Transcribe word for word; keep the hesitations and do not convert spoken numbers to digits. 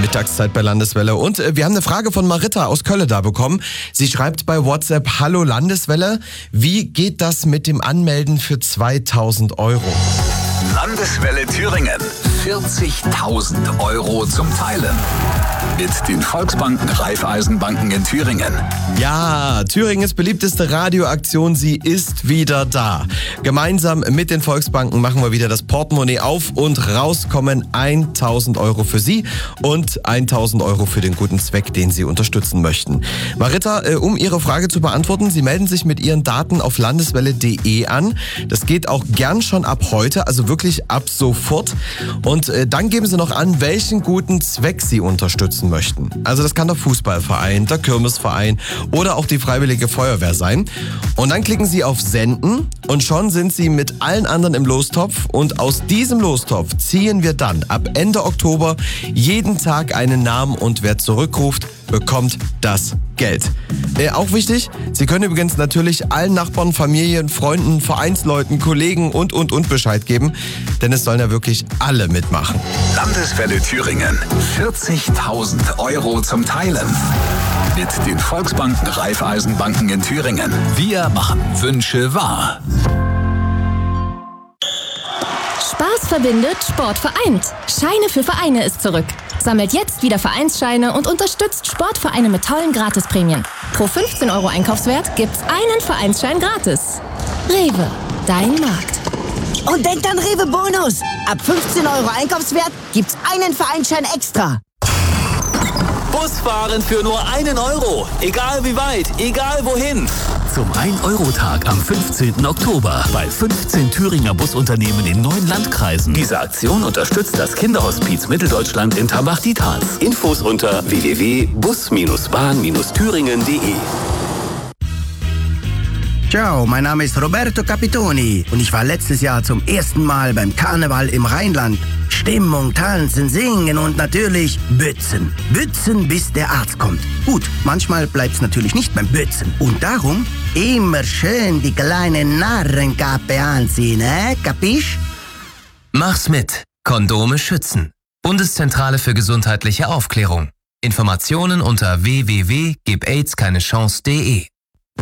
Mittagszeit bei Landeswelle. Und äh, wir haben eine Frage von Maritta aus Kölle da bekommen. Sie schreibt bei WhatsApp: Hallo Landeswelle, wie geht das mit dem Anmelden für zweitausend Euro? Landeswelle Thüringen. vierzigtausend Euro zum Teilen. Mit den Volksbanken Raiffeisenbanken in Thüringen. Ja, Thüringens beliebteste Radioaktion, sie ist wieder da. Gemeinsam mit den Volksbanken machen wir wieder das Portemonnaie auf und rauskommen tausend Euro für Sie und tausend Euro für den guten Zweck, den Sie unterstützen möchten. Maritta, äh, um Ihre Frage zu beantworten, Sie melden sich mit Ihren Daten auf landeswelle punkt de an. Das geht auch gern schon ab heute, also wirklich ab sofort. Und äh, dann geben Sie noch an, welchen guten Zweck Sie unterstützen möchten. Also das kann der Fußballverein, der Kirmesverein oder auch die Freiwillige Feuerwehr sein. Und dann klicken Sie auf Senden und schon sind Sie mit allen anderen im Lostopf. Und aus diesem Lostopf ziehen wir dann ab Ende Oktober jeden Tag einen Namen und wer zurückruft, bekommt das Geld. Äh, auch wichtig, Sie können übrigens natürlich allen Nachbarn, Familien, Freunden, Vereinsleuten, Kollegen und, und, und Bescheid geben, denn es sollen ja wirklich alle mitmachen. Landeswelle Thüringen. vierzigtausend Euro zum Teilen. Mit den Volksbanken Raiffeisenbanken in Thüringen. Wir machen Wünsche wahr. Spaß verbindet, Sport vereint. Scheine für Vereine ist zurück. Sammelt jetzt wieder Vereinsscheine und unterstützt Sportvereine mit tollen Gratisprämien. Pro fünfzehn Euro Einkaufswert gibt's einen Vereinsschein gratis. Rewe, dein Markt. Und denkt an Rewe Bonus. Ab fünfzehn Euro Einkaufswert gibt's einen Vereinsschein extra. Busfahren für nur einen Euro. Egal wie weit, egal wohin. Zum ein Euro Tag am fünfzehnten Oktober bei fünfzehn Thüringer Busunternehmen in neun Landkreisen. Diese Aktion unterstützt das Kinderhospiz Mitteldeutschland in Tambach-Dietharz. Infos unter w w w punkt bus bahn thüringen punkt de. Ciao, mein Name ist Roberto Capitoni und ich war letztes Jahr zum ersten Mal beim Karneval im Rheinland. Stimmung, tanzen, singen und natürlich bützen. Bützen, bis der Arzt kommt. Gut, manchmal bleibt's natürlich nicht beim Bützen. Und darum immer schön die kleine Narrenkappe anziehen, äh? Kapisch? Mach's mit. Kondome schützen. Bundeszentrale für gesundheitliche Aufklärung. Informationen unter w w w punkt gib aids keine chance punkt de.